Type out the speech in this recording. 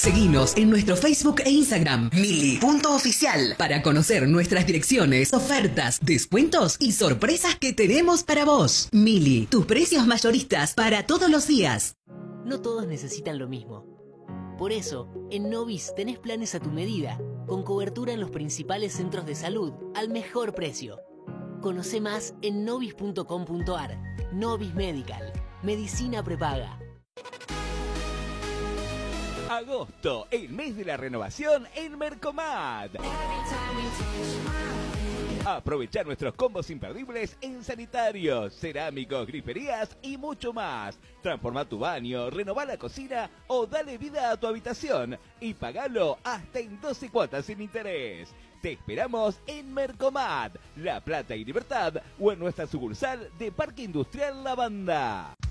Seguinos en nuestro Facebook e Instagram, mili.oficial, para conocer nuestras direcciones, ofertas, descuentos y sorpresas que tenemos para vos. Mili, tus precios mayoristas para todos los días. No todos necesitan lo mismo. Por eso, en Novis tenés planes a tu medida, con cobertura en los principales centros de salud, al mejor precio. Conoce más en novis.com.ar. Novis Medical. Medicina prepaga. Agosto, el mes de la renovación en Mercomat. Aprovechar nuestros combos imperdibles en sanitarios, cerámicos, griferías y mucho más. Transforma tu baño, renová la cocina o dale vida a tu habitación y pagalo hasta en 12 cuotas sin interés. Te esperamos en Mercomat, La Plata y Libertad o en nuestra sucursal de Parque Industrial La Banda.